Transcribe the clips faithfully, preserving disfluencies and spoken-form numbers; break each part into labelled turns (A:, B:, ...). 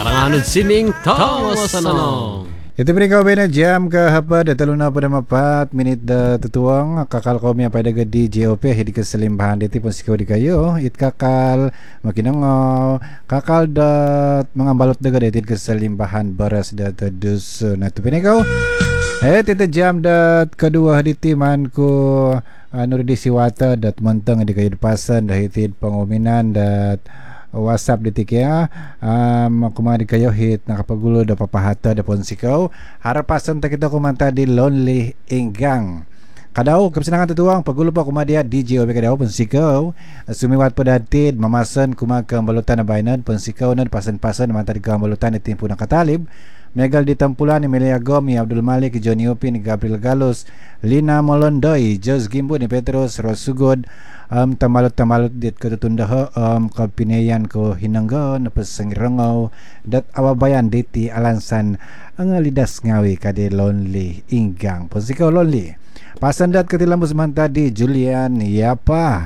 A: Karanganod sining tawa sanong.
B: Ito pinikaw ba na jam ka hapa da talo na pa na mapat minit da tutuang kakal ko mi pa daga di J O P hidi ka salimbahan diti pun sikaw di kayo it kakal makinangaw kakal da mga balot daga diti ka salimbahan baras da tadus na tu pinikaw eh tita jam da kedua diti man ko anu di siwata dat mentang di kayo pasan da hitid panguminan dat WhatsApp detik ya um, kumadi kayo hit nakapagulo da papahata da pon sikaw harapasan ta kita kumanta di Lonely Inggang kadaw kapsinangan tutuang pagulo pa kumadia D J Obe kadaw pon sikaw sumiwat pa datid mamasan kumaka balutan na baynad pon sikaw na pasan-pasan manta di balutan itin po ng katalib Megal di Tampulan ni Melia Gomi, Abdul Malik, Johnny Opi, ni Gabriel Galos, Lina Molondoy, Jos Gimbo, ni Petros, Rosugod, um, tamalot-tamalot dit katutundaho, um, kapineyan ko hinanggo, napasangrangaw, dat awabayan diti alansan, ang lidas ngawi kadi Lonely Inggang. Posikaw Lonely. Pasan dat katilambos manta di Julian Yapa.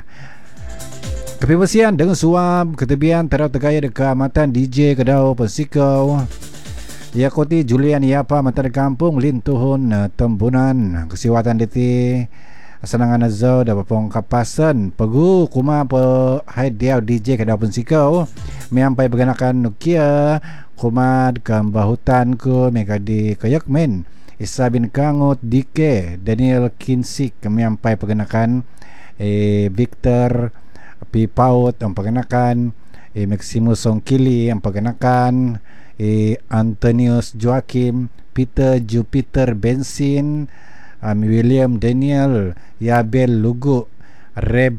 B: Kapimasian dengan suam, ketebian, taraw tagaya dekamatan D J kadaw, posikaw. Yakoti Julian Yapa Mata Kampung Lintuhon uh, Tembunan kesiwatan diti asanangan azau da papong kapasan pagu kuma po hai dia D J kada pun sikau miampai baganakan nukia kumad kambahutan ko mega di kayakmen Isabin Kangot Dike Daniel Kinsik miampai paganakan eh Victor Pipaut ang paganakan eh Maximus Songkili ang paganakan eh, Antonius Joaquim, Peter Jupiter Bensin, um, William Daniel, Yabel Lugo, Reb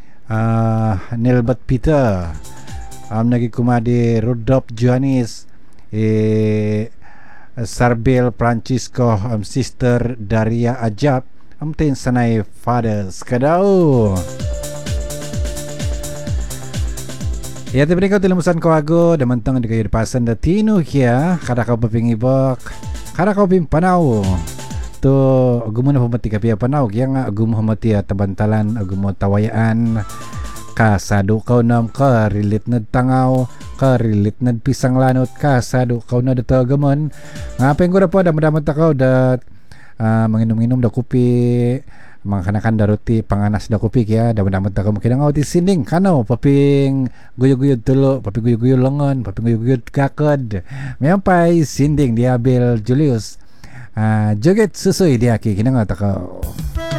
B: uh, Nelbat Peter, um, nagikumadi Rudolf Johannes, eh, Sarbel Francisco, um, Sister Daria Ajab, um, tin sanay fathers kadaw. Ya tapi kau telemusan kau ago dan mentang di kayu pasan da tinu kia kada kau papingibok kada kau pim panau tu agumuna pamati kapia panau kia nga agumu hamati tabantalan agumu tawayaan kasado kau nam ka rilit nad tangau ka rilit nad pisang lanot kasado kau na data agamon ngapeng ko da po da madamat kau da uh, manginom-inom da kopi mangkanakan daruti panganas da kopi kaya da madamat ka mungkin ngau ti sinding kanau paping guyug-guyug tulo paping guyug-guyug lengan paping guyug-guyug kakad miampai sinding diabil Julius uh, joget susuy dia ki kinanga takau